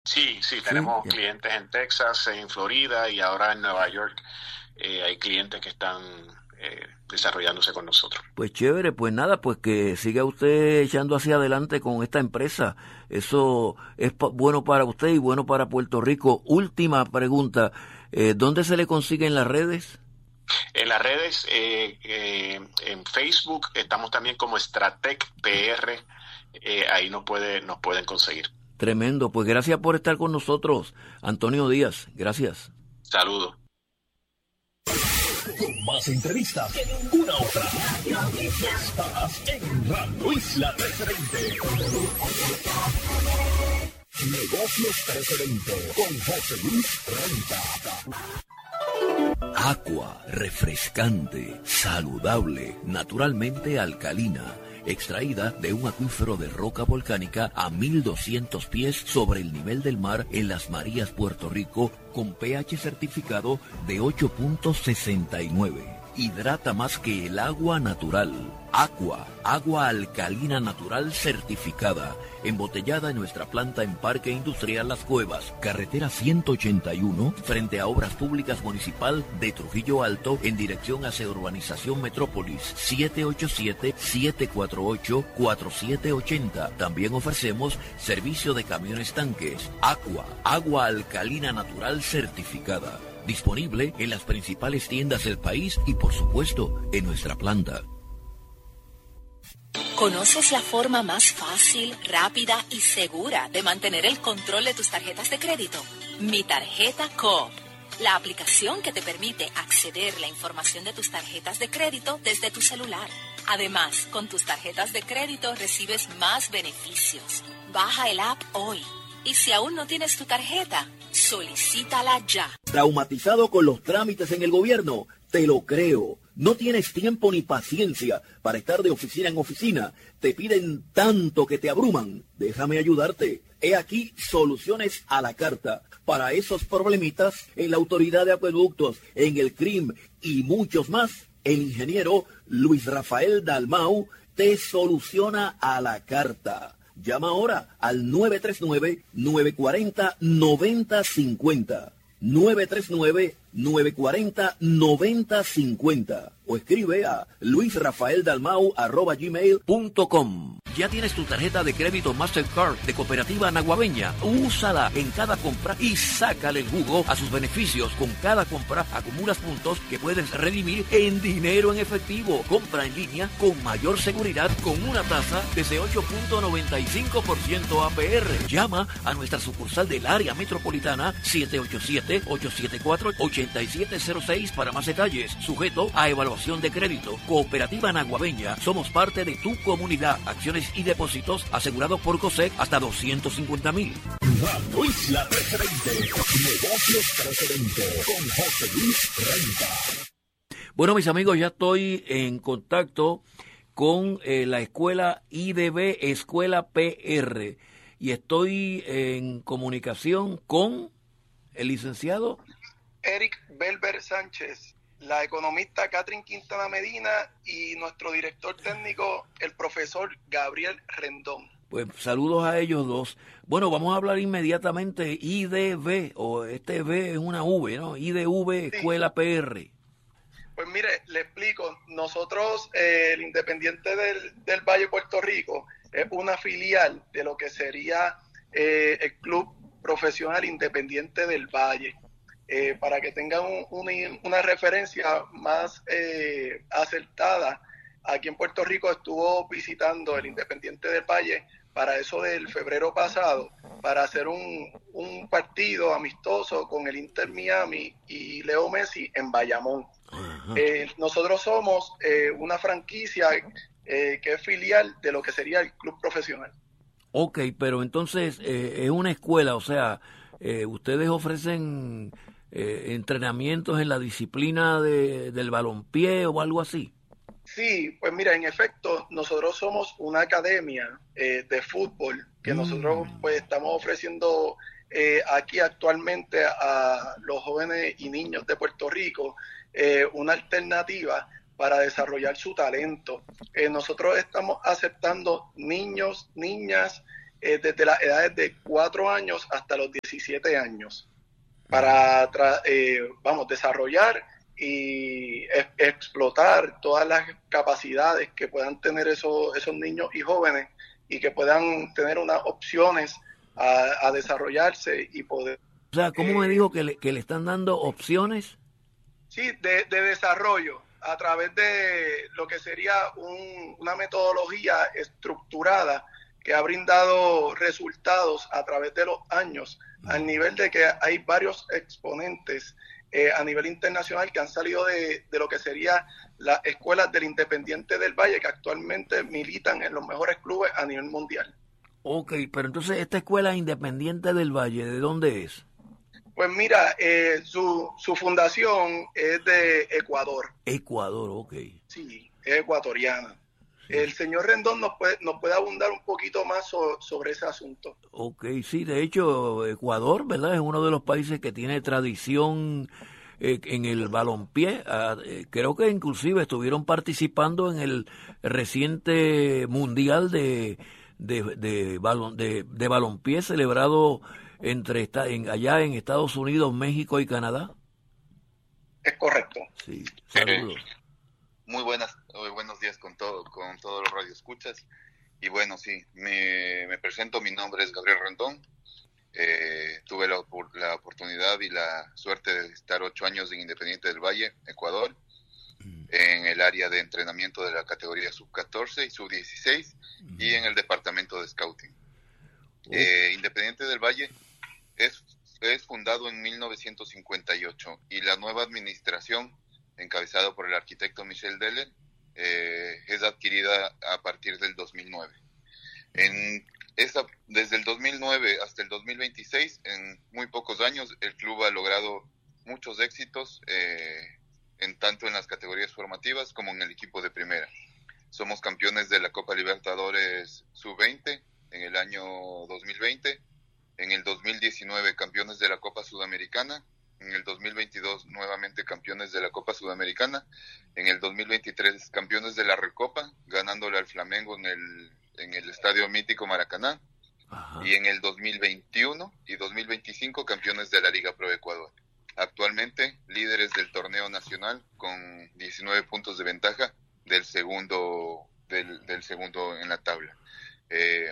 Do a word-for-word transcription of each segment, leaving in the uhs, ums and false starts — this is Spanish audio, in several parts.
Sí, sí, Sí, tenemos ya. clientes en Texas, en Florida y ahora en Nueva York. Eh, hay clientes que están eh, desarrollándose con nosotros. Pues chévere, pues nada, pues que siga usted echando hacia adelante con esta empresa. Eso es pa- bueno para usted y bueno para Puerto Rico. Última pregunta, eh, ¿dónde se le consiguen las redes? En las redes, eh, eh, en Facebook, estamos también como Stratec P R. Eh, ahí nos, puede, nos pueden conseguir. Tremendo, pues gracias por estar con nosotros, Antonio Díaz, gracias. Saludos. Con más entrevistas que ninguna otra. Estás en Radio Isla trescientos veinte. Negocios trescientos veinte con José Luis Renta. Aqua, refrescante, saludable, naturalmente alcalina, extraída de un acuífero de roca volcánica a mil doscientos pies sobre el nivel del mar en Las Marías, Puerto Rico, con pH certificado de ocho punto sesenta y nueve. Hidrata más que el agua natural. Aqua, agua alcalina natural certificada, embotellada en nuestra planta en Parque Industrial Las Cuevas, carretera ciento ochenta y uno, frente a Obras Públicas Municipal de Trujillo Alto, en dirección hacia Urbanización Metrópolis, siete ocho siete, siete cuatro ocho, cuatro siete ocho cero. También ofrecemos servicio de camiones tanques. Aqua, agua alcalina natural certificada. Disponible en las principales tiendas del país y, por supuesto, en nuestra planta. ¿Conoces la forma más fácil, rápida y segura de mantener el control de tus tarjetas de crédito? Mi Tarjeta Coop, la aplicación que te permite acceder a la información de tus tarjetas de crédito desde tu celular. Además, con tus tarjetas de crédito recibes más beneficios. Baja el app hoy. Y si aún no tienes tu tarjeta, solicítala ya. ¿Traumatizado con los trámites en el gobierno? Te lo creo. No tienes tiempo ni paciencia para estar de oficina en oficina. Te piden tanto que te abruman. Déjame ayudarte. He aquí soluciones a la carta para esos problemitas en la Autoridad de Acueductos, en el C R I M y muchos más. El ingeniero Luis Rafael Dalmau te soluciona a la carta. Llama ahora al nueve tres nueve, nueve cuatro cero, nueve cero cinco cero. nueve tres nueve, nueve cuatro cero, nueve cero cinco cero. O escribe a luisrafaeldalmau arroba gmail punto com. ¿Ya tienes tu tarjeta de crédito Mastercard de Cooperativa Naguabeña? Úsala en cada compra y sácale el jugo a sus beneficios. Con cada compra acumulas puntos que puedes redimir en dinero en efectivo. Compra en línea con mayor seguridad con una tasa desde ocho punto noventa y cinco por ciento A P R. Llama a nuestra sucursal del área metropolitana siete ocho siete, ocho siete cuatro, ocho siete cero seis para más detalles. Sujeto a evaluación de crédito. Cooperativa Naguabeña. Somos parte de tu comunidad. Acciones y depósitos asegurados por COSEC hasta doscientos cincuenta mil. Radio Isla trescientos veinte. Negocios trescientos veinte con José Luis Renta. Bueno, mis amigos, ya estoy en contacto con eh, la escuela I D B, Escuela P R, y estoy en comunicación con el licenciado Eric Belber Sánchez, la economista Catherine Quintana Medina y nuestro director técnico, el profesor Gabriel Rendón. Pues saludos a ellos dos. Bueno, vamos a hablar inmediatamente I D B, o este B es una V, ¿no? I D V, Escuela sí. P R. Pues mire, le explico. Nosotros, eh, el Independiente del, del Valle Puerto Rico, es una filial de lo que sería eh, el Club Profesional Independiente del Valle. Eh, para que tengan un, una, una referencia más eh, acertada, aquí en Puerto Rico estuvo visitando el Independiente del Valle para eso del febrero pasado, para hacer un, un partido amistoso con el Inter Miami y Leo Messi en Bayamón. Eh, nosotros somos eh, una franquicia eh, que es filial de lo que sería el club profesional. Ok, pero entonces eh, es una escuela, o sea, eh, ustedes ofrecen eh, entrenamientos en la disciplina de, del balompié o algo así. Sí, pues mira, en efecto, nosotros somos una academia eh, de fútbol que mm. nosotros pues estamos ofreciendo eh, aquí actualmente a los jóvenes y niños de Puerto Rico eh, una alternativa para desarrollar su talento. Eh, nosotros estamos aceptando niños, niñas eh, desde las edades de cuatro años hasta los diecisiete años, para, eh, vamos, desarrollar y es, explotar todas las capacidades que puedan tener esos, esos niños y jóvenes y que puedan tener unas opciones a, a desarrollarse y poder... O sea, ¿cómo eh, me dijo que le, que le están dando opciones? Sí, de, de desarrollo a través de lo que sería un, una metodología estructurada que ha brindado resultados a través de los años, al nivel de que hay varios exponentes eh, a nivel internacional que han salido de, de lo que sería las escuelas del Independiente del Valle, que actualmente militan en los mejores clubes a nivel mundial. Ok, pero entonces esta escuela Independiente del Valle, ¿de dónde es? Pues mira, eh, su, su fundación es de Ecuador. Ecuador, ok. Sí, es ecuatoriana. Sí. El señor Rendón nos puede, nos puede abundar un poquito más so, sobre ese asunto. Ok, sí, de hecho Ecuador, ¿verdad? Es uno de los países que tiene tradición eh, en el balompié. Ah, eh, creo que inclusive estuvieron participando en el reciente mundial de, de, de, balon, de, de balompié celebrado entre esta, en, allá en Estados Unidos, México y Canadá. Es correcto. Sí, saludos. Eh, muy buenas, buenos días con todo, con todos los radioescuchas. Y bueno, sí, me, me presento, mi nombre es Gabriel Rendón. Eh, tuve la, la oportunidad y la suerte de estar ocho años en Independiente del Valle, Ecuador, mm. en el área de entrenamiento de la categoría sub catorce y sub dieciséis mm. y en el departamento de scouting. Oh. Eh, Independiente del Valle es, es fundado en mil novecientos cincuenta y ocho y la nueva administración, encabezada por el arquitecto Michel Deller, eh, es adquirida a partir del dos mil nueve. En esa, desde el dos mil nueve hasta el dos mil veintiséis, en muy pocos años, el club ha logrado muchos éxitos, eh, en tanto en las categorías formativas como en el equipo de primera. Somos campeones de la Copa Libertadores sub veinte en el año dos mil veinte, en el dos mil diecinueve campeones de la Copa Sudamericana, en el dos mil veintidós nuevamente campeones de la Copa Sudamericana, en el dos mil veintitrés campeones de la Recopa, ganándole al Flamengo en el, en el Estadio Mítico Maracaná. Ajá. Y en el dos mil veintiuno y dos mil veinticinco campeones de la Liga Pro Ecuador. Actualmente líderes del torneo nacional con diecinueve puntos de ventaja del segundo, del, del segundo en la tabla. Eh,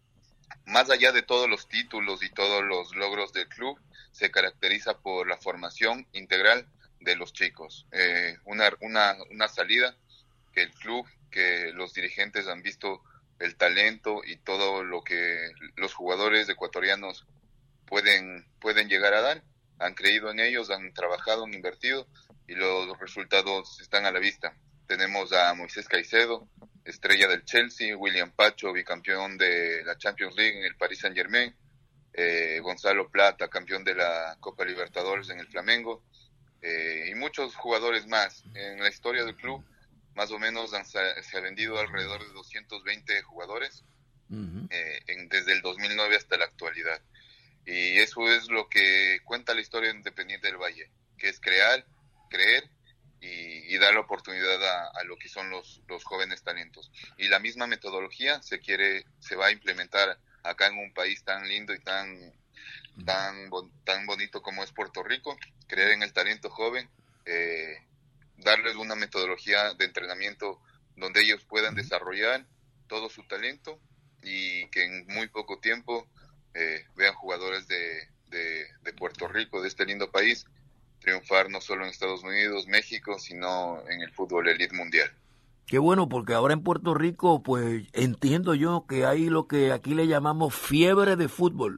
más allá de todos los títulos y todos los logros del club, se caracteriza por la formación integral de los chicos. Eh, una, una, una salida que el club, que los dirigentes han visto el talento y todo lo que los jugadores ecuatorianos pueden, pueden llegar a dar. Han creído en ellos, han trabajado, han invertido y los resultados están a la vista. Tenemos a Moisés Caicedo, estrella del Chelsea, William Pacho, bicampeón de la Champions League en el Paris Saint-Germain, eh, Gonzalo Plata, campeón de la Copa Libertadores en el Flamengo, eh, y muchos jugadores más. En la historia del club, más o menos han, se ha vendido alrededor de doscientos veinte jugadores, uh-huh. eh, en, desde el dos mil nueve hasta la actualidad. Y eso es lo que cuenta la historia de Independiente del Valle, que es crear, creer y, y dar la oportunidad a, a lo que son los, los jóvenes talentos. Y la misma metodología se quiere, se va a implementar acá en un país tan lindo y tan, tan, tan bonito como es Puerto Rico. Creer en el talento joven, eh, darles una metodología de entrenamiento donde ellos puedan desarrollar todo su talento y que en muy poco tiempo eh, vean jugadores de, de, de Puerto Rico, de este lindo país, triunfar no solo en Estados Unidos, México, sino en el fútbol elite mundial. Qué bueno, porque ahora en Puerto Rico, pues entiendo yo que hay lo que aquí le llamamos fiebre de fútbol.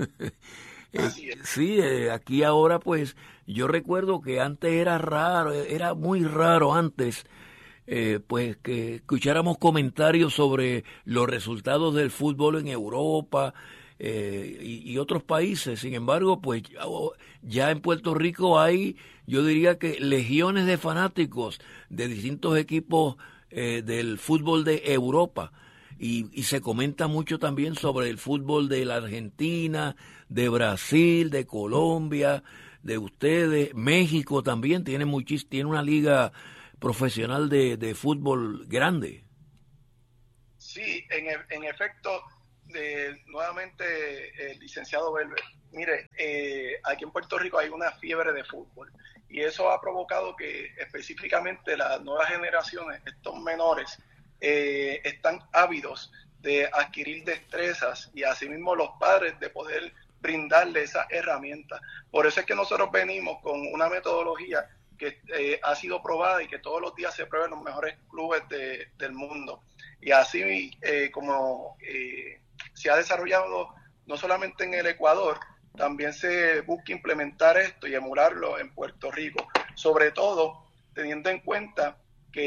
Así es. Sí, eh, aquí ahora pues yo recuerdo que antes era raro, era muy raro antes, eh, pues que escucháramos comentarios sobre los resultados del fútbol en Europa eh, y, y otros países. Sin embargo, pues ya, ya en Puerto Rico hay, yo diría que legiones de fanáticos de distintos equipos eh, del fútbol de Europa. Y, y se comenta mucho también sobre el fútbol de la Argentina, de Brasil, de Colombia, de ustedes. México también tiene muchis, tiene una liga profesional de, de fútbol grande. Sí, en, en efecto, de, nuevamente, el licenciado Belver, mire, eh, aquí en Puerto Rico hay una fiebre de fútbol y eso ha provocado que específicamente las nuevas generaciones, estos menores, eh, están ávidos de adquirir destrezas y asimismo los padres de poder brindarle esa herramienta. Por eso es que nosotros venimos con una metodología que eh, ha sido probada y que todos los días se prueba en los mejores clubes de, del mundo. Y así eh, como eh, se ha desarrollado no solamente en el Ecuador, también se busca implementar esto y emularlo en Puerto Rico, sobre todo teniendo en cuenta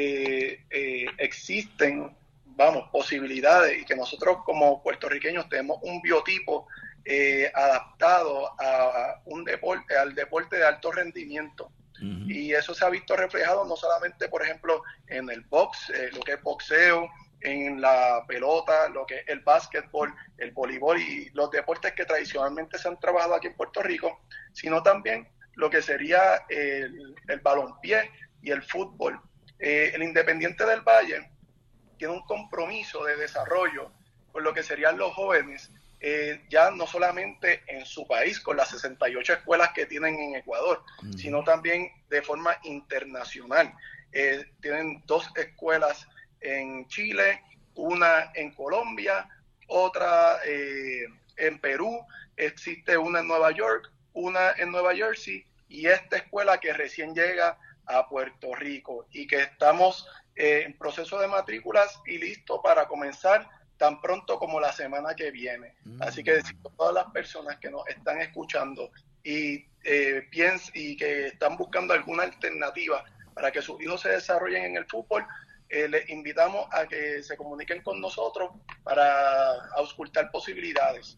que eh, existen, vamos, posibilidades y que nosotros como puertorriqueños tenemos un biotipo eh, adaptado a un deporte, al deporte de alto rendimiento. Uh-huh. Y eso se ha visto reflejado no solamente, por ejemplo, en el box, eh, lo que es boxeo, en la pelota, lo que es el básquetbol, el voleibol y los deportes que tradicionalmente se han trabajado aquí en Puerto Rico, sino también lo que sería el, el balompié y el fútbol. Eh, el Independiente del Valle tiene un compromiso de desarrollo con lo que serían los jóvenes, eh, ya no solamente en su país, con las sesenta y ocho escuelas que tienen en Ecuador, uh-huh. sino también de forma internacional. Eh, tienen dos escuelas en Chile, una en Colombia, otra eh, en Perú, existe una en Nueva York, una en Nueva Jersey, y esta escuela que recién llega a Puerto Rico y que estamos eh, en proceso de matrículas y listo para comenzar tan pronto como la semana que viene. Mm. Así que decir a todas las personas que nos están escuchando y, eh, piens- y que están buscando alguna alternativa para que sus hijos se desarrollen en el fútbol, Eh, les invitamos a que se comuniquen con nosotros para auscultar posibilidades.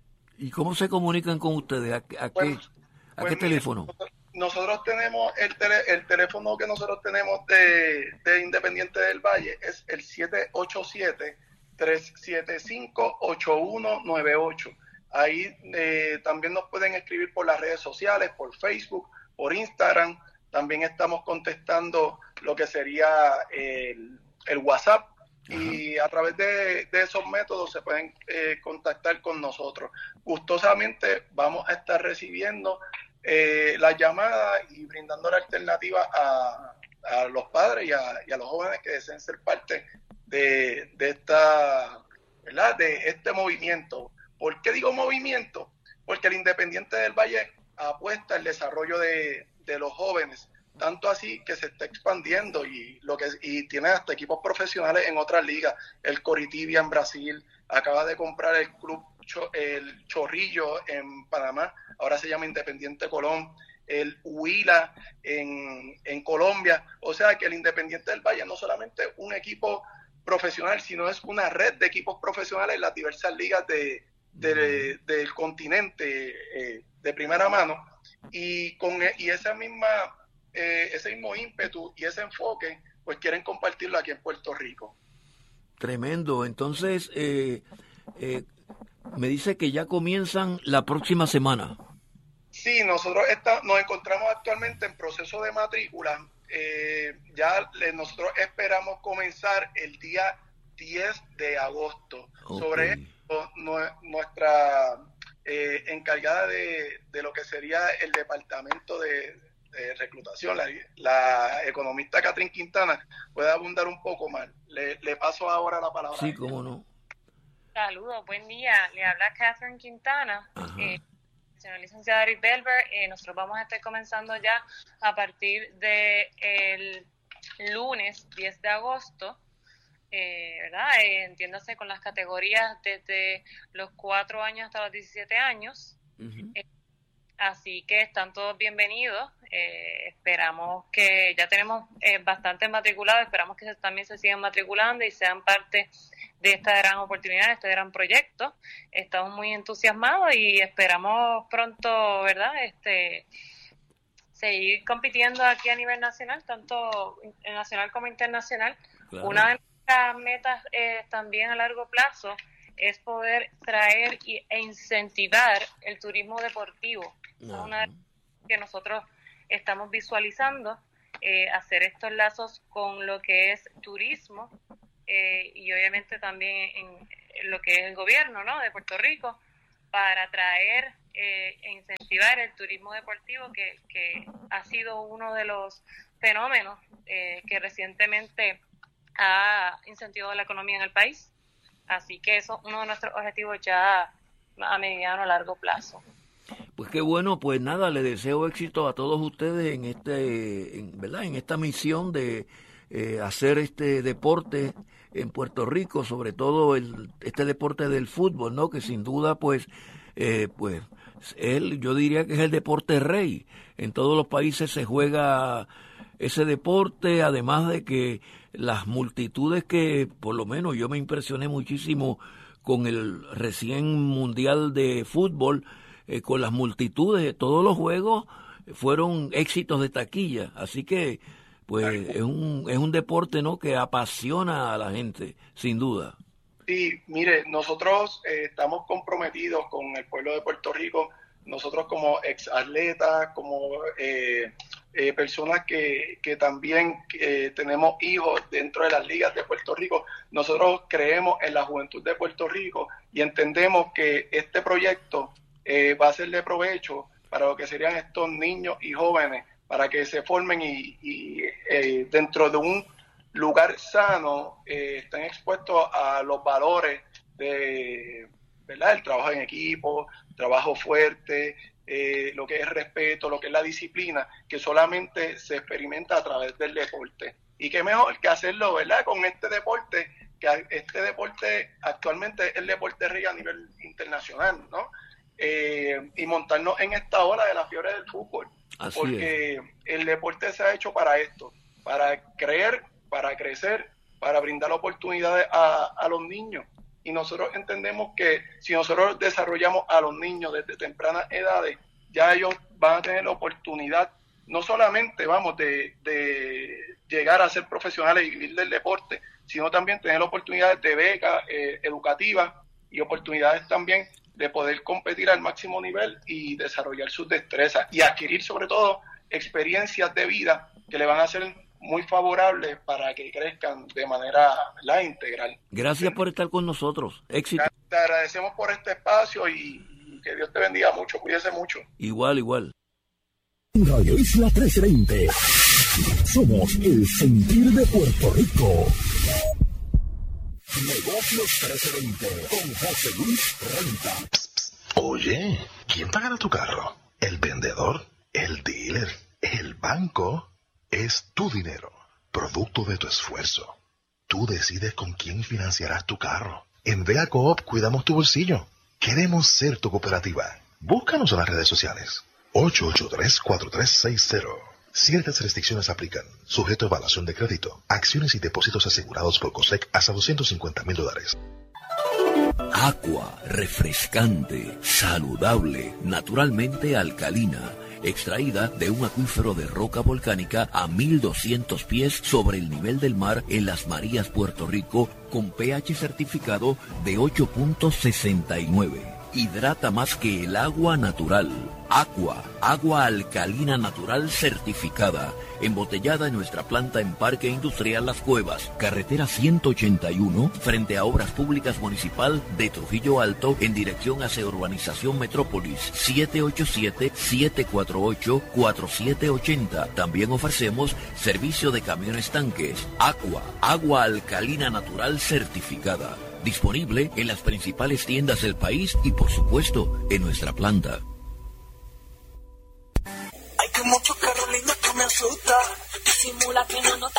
¿Y cómo se comunican con ustedes? ¿A, a pues, qué, a pues qué mire, teléfono? Nosotros, nosotros tenemos el, tele, el teléfono que nosotros tenemos de, de Independiente del Valle, es el siete ocho siete, tres siete cinco, ocho uno nueve ocho. Ahí eh, también nos pueden escribir por las redes sociales, por Facebook, por Instagram. También estamos contestando lo que sería el, el WhatsApp. Ajá. Y a través de, de esos métodos se pueden eh, contactar con nosotros. Gustosamente vamos a estar recibiendo eh, las llamadas y brindando la alternativa a, a los padres y a, y a los jóvenes que deseen ser parte de, de, esta, ¿verdad? de este movimiento. ¿Por qué digo movimiento? Porque el Independiente del Valle apuesta al desarrollo de de los jóvenes, tanto así que se está expandiendo y lo que y tiene hasta equipos profesionales en otras ligas. El Coritiba en Brasil acaba de comprar el club Cho, el Chorrillo en Panamá, ahora se llama Independiente Colón, el Huila en, en Colombia. O sea que el Independiente del Valle no solamente un equipo profesional, sino es una red de equipos profesionales en las diversas ligas de, de, de, del continente eh, de primera mano. Y con y esa misma eh, ese mismo ímpetu y ese enfoque pues quieren compartirlo aquí en Puerto Rico. Tremendo. Entonces eh, eh, me dice que ya comienzan la próxima semana. Sí, nosotros está, nos encontramos actualmente en proceso de matrícula. Eh, ya le, nosotros esperamos comenzar el día diez de agosto. Okay. Sobre esto no, nuestra Eh, encargada de, de lo que sería el departamento de, de reclutación, la, la economista Catherine Quintana, puede abundar un poco más. Le, le paso ahora la palabra. Sí, cómo no. Saludos, buen día. Le habla Catherine Quintana. Eh, señor licenciado Eric Belver, eh, nosotros vamos a estar comenzando ya a partir del lunes diez de agosto. Eh, ¿verdad? Eh, entiéndase con las categorías desde los cuatro años hasta los diecisiete años. Uh-huh. Eh, así que están todos bienvenidos. Eh, esperamos que ya tenemos eh, bastantes matriculados, esperamos que se, también se sigan matriculando y sean parte de esta gran oportunidad, de este gran proyecto. Estamos muy entusiasmados y esperamos pronto, ¿verdad? Este seguir compitiendo aquí a nivel nacional, tanto nacional como internacional. Claro. Una de las metas eh, también a largo plazo es poder traer y, e incentivar el turismo deportivo. Uh-huh. Es una de las que nosotros estamos visualizando, eh, hacer estos lazos con lo que es turismo eh, y obviamente también en, lo que es el gobierno, ¿no?, de Puerto Rico, para atraer eh, e incentivar el turismo deportivo, que, que ha sido uno de los fenómenos eh, que recientemente ha incentivado la economía en el país. Así que eso es uno de nuestros objetivos ya a mediano o largo plazo. Pues qué bueno, pues nada, le deseo éxito a todos ustedes en este, en, ¿verdad?, en esta misión de eh, hacer este deporte en Puerto Rico, sobre todo el, este deporte del fútbol, ¿no?, que sin duda, pues, eh, pues, él, yo diría que es el deporte rey. En todos los países se juega ese deporte, además de que las multitudes que, por lo menos yo me impresioné muchísimo con el recién mundial de fútbol, eh, con las multitudes de todos los juegos fueron éxitos de taquilla, así que pues es un es un deporte, ¿no?, que apasiona a la gente, sin duda. Sí, mire, nosotros eh, estamos comprometidos con el pueblo de Puerto Rico, nosotros como ex atletas, como eh, eh, personas que, que también eh, tenemos hijos dentro de las ligas de Puerto Rico, nosotros creemos en la juventud de Puerto Rico y entendemos que este proyecto eh, va a ser de provecho para lo que serían estos niños y jóvenes, para que se formen y, y eh, dentro de un lugar sano eh, estén expuestos a los valores de, ¿verdad?, el trabajo en equipo, trabajo fuerte, eh, lo que es respeto, lo que es la disciplina, que solamente se experimenta a través del deporte. Y qué mejor que hacerlo, ¿verdad?, con este deporte, que este deporte actualmente es el deporte rey a nivel internacional, ¿no? Eh, y montarnos en esta ola de la fiebre del fútbol. Así porque es. El deporte se ha hecho para esto, para creer, para crecer, para brindar oportunidades a, a los niños. Y nosotros entendemos que si nosotros desarrollamos a los niños desde tempranas edades, ya ellos van a tener la oportunidad, no solamente, vamos, de, de llegar a ser profesionales y vivir del deporte, sino también tener oportunidades de becas eh, educativas y oportunidades también de poder competir al máximo nivel y desarrollar sus destrezas y adquirir sobre todo experiencias de vida que le van a ser muy favorables para que crezcan de manera, ¿verdad?, integral. Gracias por estar con nosotros. Éxito. Te agradecemos por este espacio y que Dios te bendiga mucho, cuídese mucho. Igual, igual. Radio Isla trece veinte. Somos el sentir de Puerto Rico. Negocios trece veinte con José Luis Renta. Psst, psst. Oye, ¿quién pagará tu carro? ¿El vendedor? ¿El dealer? ¿El banco? Es tu dinero, producto de tu esfuerzo. Tú decides con quién financiarás tu carro. En Vea Coop cuidamos tu bolsillo. Queremos ser tu cooperativa. Búscanos en las redes sociales. ocho ocho tres, cuatro tres seis cero. Ciertas restricciones aplican, sujeto a evaluación de crédito, acciones y depósitos asegurados por COSEC hasta doscientos cincuenta mil dólares. Agua refrescante, saludable, naturalmente alcalina, extraída de un acuífero de roca volcánica a mil doscientos pies sobre el nivel del mar en Las Marías, Puerto Rico, con pH certificado de ocho punto sesenta y nueve. Hidrata más que el agua natural. Aqua, agua alcalina natural certificada, embotellada en nuestra planta en Parque Industrial Las Cuevas, carretera ciento ochenta y uno, frente a Obras Públicas Municipal de Trujillo Alto, en dirección hacia Urbanización Metrópolis, siete ocho siete, siete cuatro ocho, cuatro siete ocho cero. También ofrecemos servicio de camiones tanques. Aqua, agua alcalina natural certificada. Disponible en las principales tiendas del país y, por supuesto, en nuestra planta. Hay que muchos carros lindos que me asustan. Disimula que no nota